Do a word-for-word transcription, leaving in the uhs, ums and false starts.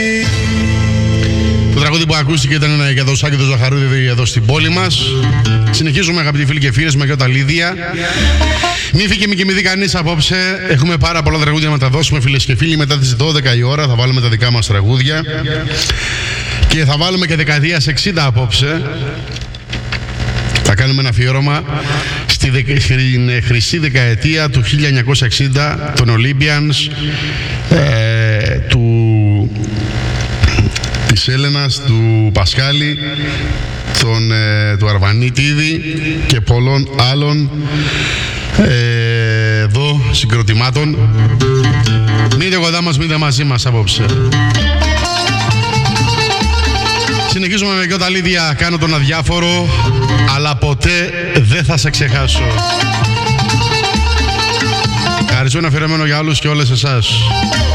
Το τραγούδι που ακούστηκε ήταν για το Σάκη του Ζαχαρούδη εδώ στην πόλη μας. Συνεχίζουμε, αγαπητοί φίλοι και φίλες, με Γιώτα Λίδια. Μη φύγει και μη δει κανείς απόψε. Έχουμε πάρα πολλά τραγούδια να τα δώσουμε, φίλες και φίλοι. Μετά τις δώδεκα η ώρα θα βάλουμε τα δικά μας τραγούδια. Και θα βάλουμε και δεκαετίας εξήντα απόψε. Θα κάνουμε ένα αφιέρωμα στη δεκα... χρυσή δεκαετία του χίλια εννιακόσια εξήντα των Olympians, ε, του... της Έλενας, του Πασχάλη, τον, ε, του Αρβανίτιδη και πολλών άλλων ε, εδώ συγκροτημάτων. Μείνετε κοντά μας, μείνετε μαζί μας απόψε. Συνεχίζουμε με Γιώτα Λίδια, κάνω τον αδιάφορο, αλλά ποτέ δεν θα σε ξεχάσω. Ευχαριστώ, είναι αφιερωμένο για όλους και όλες εσάς.